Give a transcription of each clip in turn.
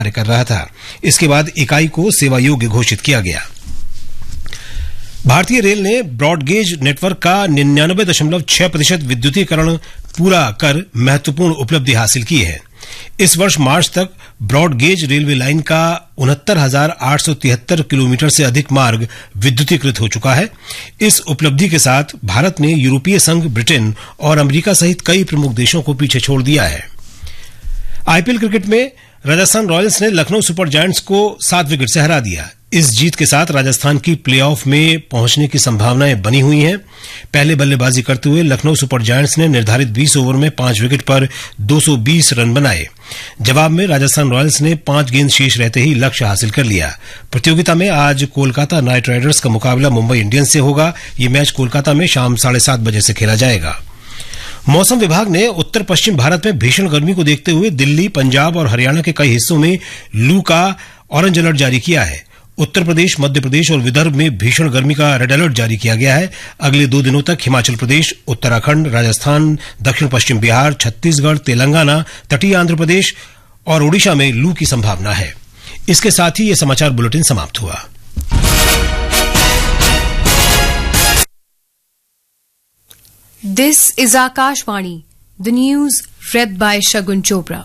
कार्य कर रहा था। इसके बाद इकाई को सेवा योग्य घोषित किया गया। भारतीय रेल ने ब्रॉडगेज नेटवर्क का 99.6% विद्युतीकरण पूरा कर महत्वपूर्ण उपलब्धि हासिल की है। इस वर्ष मार्च तक ब्रॉडगेज रेलवे लाइन का 69,873 किलोमीटर से अधिक मार्ग विद्युतीकृत हो चुका है। इस उपलब्धि के साथ भारत ने यूरोपीय संघ, ब्रिटेन और अमेरिका सहित कई प्रमुख देशों को पीछे छोड़ दिया है। आईपीएल क्रिकेट में राजस्थान रॉयल्स ने लखनऊ सुपर जायंट्स को 7 विकेट से हरा दिया। इस जीत के साथ राजस्थान की प्लेऑफ में पहुंचने की संभावनाएं बनी हुई हैं। पहले बल्लेबाजी करते हुए लखनऊ सुपर जायंट्स ने निर्धारित 20 ओवर में 5 विकेट पर 220 रन बनाए। जवाब में राजस्थान रॉयल्स ने 5 गेंद शेष रहते ही लक्ष्य हासिल कर लिया। प्रतियोगिता में आज कोलकाता नाइट राइडर्स का मुकाबला मुंबई इंडियंस से होगा। ये मैच कोलकाता में शाम 7:30 बजे से खेला जाएगा। मौसम विभाग ने उत्तर पश्चिम भारत में भीषण गर्मी को देखते हुए दिल्ली, पंजाब और हरियाणा के कई हिस्सों में लू का ऑरेंज अलर्ट जारी किया है। उत्तर प्रदेश, मध्य प्रदेश और विदर्भ में भीषण गर्मी का रेड अलर्ट जारी किया गया है। अगले 2 दिनों तक हिमाचल प्रदेश, उत्तराखंड, राजस्थान, दक्षिण पश्चिम बिहार, छत्तीसगढ़, तेलंगाना, तटीय आंध्र प्रदेश और ओडिशा में लू की संभावना है। इसके साथ ही यह समाचार बुलेटिन समाप्त हुआ। This is Akashvani, the news read by Shagun Chopra.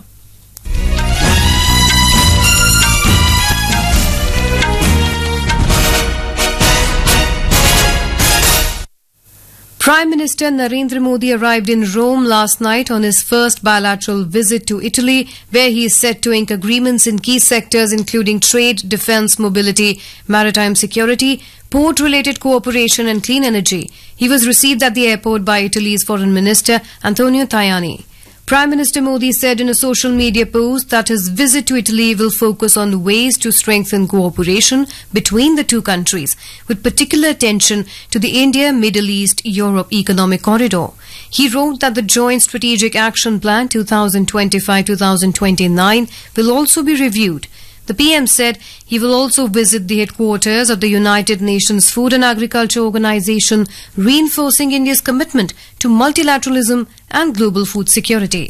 Prime Minister Narendra Modi arrived in Rome last night on his first bilateral visit to Italy, where he is set to ink agreements in key sectors including trade, defence, mobility, maritime security, port-related cooperation and clean energy. He was received at the airport by Italy's Foreign Minister Antonio Tajani. Prime Minister Modi said in a social media post that his visit to Italy will focus on ways to strengthen cooperation between the two countries, with particular attention to the India-Middle East-Europe economic corridor. He wrote that the Joint Strategic Action Plan 2025-2029 will also be reviewed. The PM said he will also visit the headquarters of the United Nations Food and Agriculture Organization, reinforcing India's commitment to multilateralism and global food security.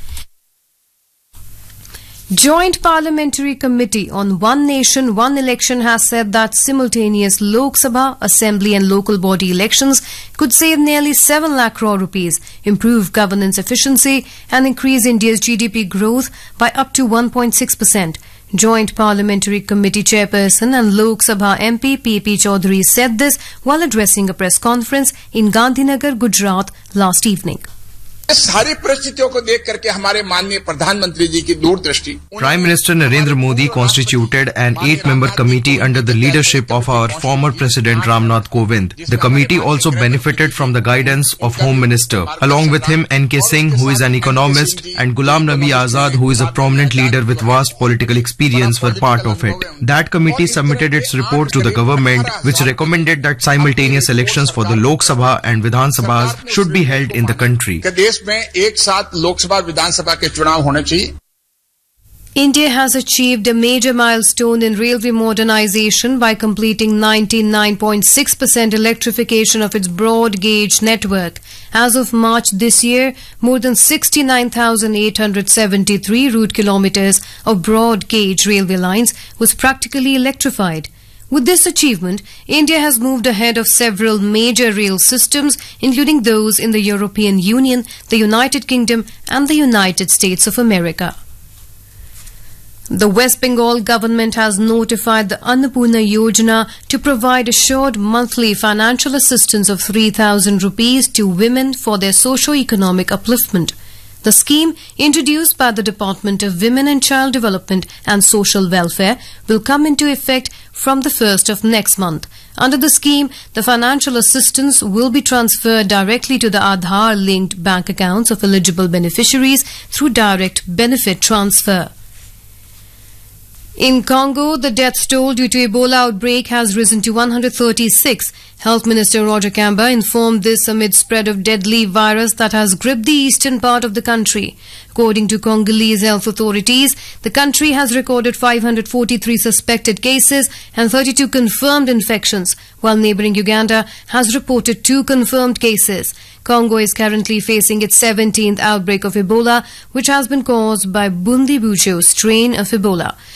Joint Parliamentary Committee on One Nation, One Election has said that simultaneous Lok Sabha, Assembly and local body elections could save nearly 7 lakh crore rupees, improve governance efficiency and increase India's GDP growth by up to 1.6%. Joint Parliamentary Committee Chairperson and Lok Sabha MP P.P. Chaudhary said this while addressing a press conference in Gandhinagar, Gujarat last evening. सारी परिस्थितियों को देख करके हमारे माननीय प्रधानमंत्री जी की दूरदृष्टि। Prime Minister Narendra Modi constituted an 8-member committee under the leadership of our former President Ramnath Kovind. The committee also benefited from the guidance of Home Minister. Along with him, N.K. Singh, who is an economist, and Ghulam Nabi Azad, who is a prominent leader with vast political experience, were part of it. That committee submitted its report to the government, which recommended that simultaneous elections for the Lok Sabha and Vidhan Sabhas should be held in the country. में एक साथ लोकसभा विधानसभा के चुनाव होने चाहिए। India has achieved a major milestone in railway modernization by completing 99.6% electrification of its broad gauge network. As of March this year, more than 69,873 route kilometers of broad gauge railway lines was practically electrified. With this achievement, India has moved ahead of several major rail systems, including those in the European Union, the United Kingdom and the United States of America. The West Bengal government has notified the Annapurna Yojana to provide assured monthly financial assistance of 3,000 rupees to women for their socio-economic upliftment. The scheme, introduced by the Department of Women and Child Development and Social Welfare, will come into effect from the 1st of next month. Under the scheme, the financial assistance will be transferred directly to the Aadhaar-linked bank accounts of eligible beneficiaries through direct benefit transfer. In Congo, the death toll due to Ebola outbreak has risen to 136. Health Minister Roger Kamba informed this amid spread of deadly virus that has gripped the eastern part of the country. According to Congolese health authorities, the country has recorded 543 suspected cases and 32 confirmed infections, while neighboring Uganda has reported 2 confirmed cases. Congo is currently facing its 17th outbreak of Ebola, which has been caused by Bundibugyo strain of Ebola.